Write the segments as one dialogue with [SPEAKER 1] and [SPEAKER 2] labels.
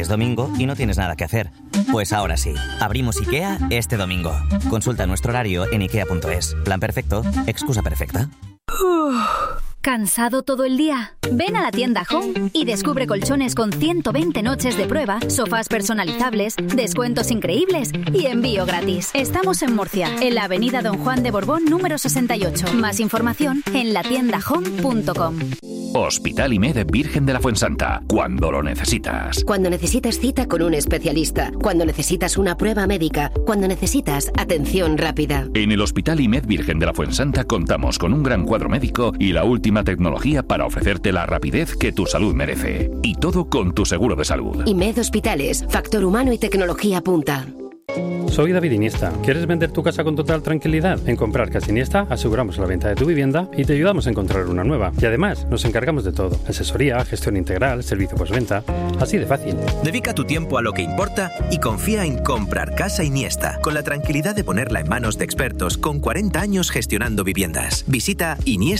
[SPEAKER 1] Es domingo y no tienes nada que hacer. Pues ahora sí, abrimos IKEA este domingo. Consulta nuestro horario en ikea.es. Plan perfecto, excusa perfecta.
[SPEAKER 2] ¿Cansado todo el día? Ven a la tienda Home y descubre colchones con 120 noches de prueba, sofás personalizables, descuentos increíbles y envío gratis. Estamos en Murcia, en la avenida Don Juan de Borbón número 68. Más información en latiendahome.com.
[SPEAKER 3] Hospital IMED Virgen de la Fuensanta. Cuando lo necesitas.
[SPEAKER 4] Cuando necesitas cita con un especialista. Cuando necesitas una prueba médica. Cuando necesitas atención rápida.
[SPEAKER 3] En el Hospital IMED Virgen de la Fuensanta contamos con un gran cuadro médico y la última tecnología para ofrecerte la rapidez que tu salud merece. Y todo con tu seguro de salud.
[SPEAKER 4] IMED Hospitales. Factor humano y tecnología punta.
[SPEAKER 5] Soy David Iniesta. ¿Quieres vender tu casa con total tranquilidad? En Comprar Casa Iniesta aseguramos la venta de tu vivienda y te ayudamos a encontrar una nueva. Y además nos encargamos de todo: asesoría, gestión integral, servicio postventa. Así de fácil.
[SPEAKER 6] Dedica tu tiempo a lo que importa y confía en Comprar Casa Iniesta, con la tranquilidad de ponerla en manos de expertos con 40 años gestionando viviendas. Visita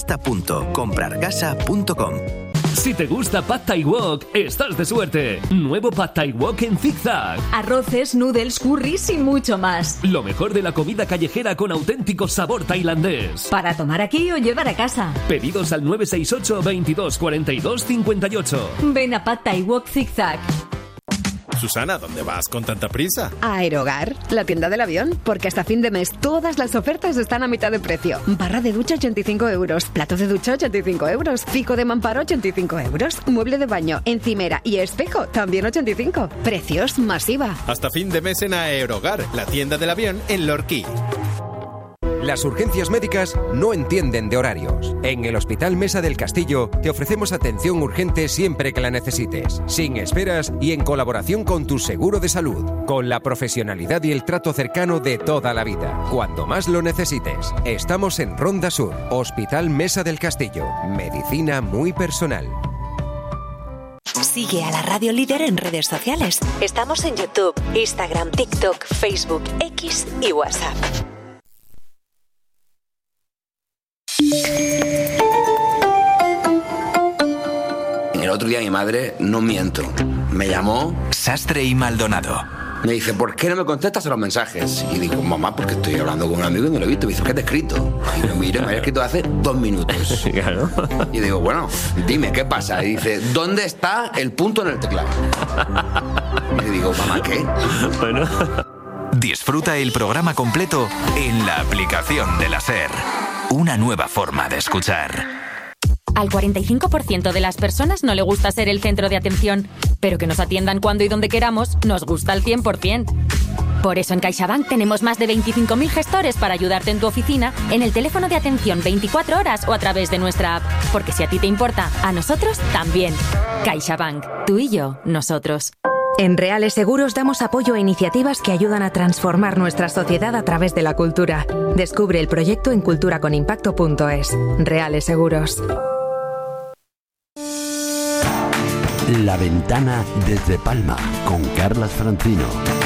[SPEAKER 6] iniesta.comprarcasa.com.
[SPEAKER 7] Si te gusta Pad Thai Wok, estás de suerte. Nuevo Pad Thai Wok en zigzag.
[SPEAKER 8] Arroces, noodles, curries y mucho más.
[SPEAKER 7] Lo mejor de la comida callejera con auténtico sabor tailandés.
[SPEAKER 8] Para tomar aquí o llevar a casa.
[SPEAKER 7] Pedidos al 968 22 42 58.
[SPEAKER 8] Ven a Pad Thai Wok zigzag.
[SPEAKER 9] Susana, ¿dónde vas con tanta prisa?
[SPEAKER 10] A Aerogar, la tienda del avión, porque hasta fin de mes todas las ofertas están a mitad de precio. Barra de ducha 85 euros, plato de ducha 85 euros, pico de mamparo 85 euros, mueble de baño, encimera y espejo también 85. Precios masiva.
[SPEAKER 9] Hasta fin de mes en Aerogar, la tienda del avión en Lorquí.
[SPEAKER 11] Las urgencias médicas no entienden de horarios. En el Hospital Mesa del Castillo te ofrecemos atención urgente siempre que la necesites, sin esperas y en colaboración con tu seguro de salud, con la profesionalidad y el trato cercano de toda la vida, cuando más lo necesites. Estamos en Ronda Sur, Hospital Mesa del Castillo, medicina muy personal.
[SPEAKER 12] Sigue a la Radio Líder en redes sociales. Estamos en YouTube, Instagram, TikTok, Facebook, X y WhatsApp.
[SPEAKER 13] El otro día mi madre, no miento, me llamó
[SPEAKER 14] Sastre y Maldonado.
[SPEAKER 13] Me dice, ¿por qué no me contestas a los mensajes? Y digo, mamá, porque estoy hablando con un amigo y no lo he visto. Me dice, ¿qué te he escrito? Y me miré, me había escrito hace 2 minutos.
[SPEAKER 14] Claro.
[SPEAKER 13] Y digo, bueno, dime, ¿qué pasa? Y dice, ¿dónde está el punto en el teclado? Y digo, mamá, ¿qué?
[SPEAKER 14] Bueno.
[SPEAKER 15] Disfruta el programa completo en la aplicación de la SER. Una nueva forma de escuchar.
[SPEAKER 16] Al 45% de las personas no le gusta ser el centro de atención, pero que nos atiendan cuando y donde queramos nos gusta al 100%. Por eso en CaixaBank tenemos más de 25.000 gestores para ayudarte en tu oficina, en el teléfono de atención 24 horas o a través de nuestra app. Porque si a ti te importa, a nosotros también. CaixaBank, tú y yo, nosotros.
[SPEAKER 17] En Reales Seguros damos apoyo a iniciativas que ayudan a transformar nuestra sociedad a través de la cultura. Descubre el proyecto en culturaconimpacto.es. Reales Seguros.
[SPEAKER 18] La Ventana desde Palma, con Carlas Francino.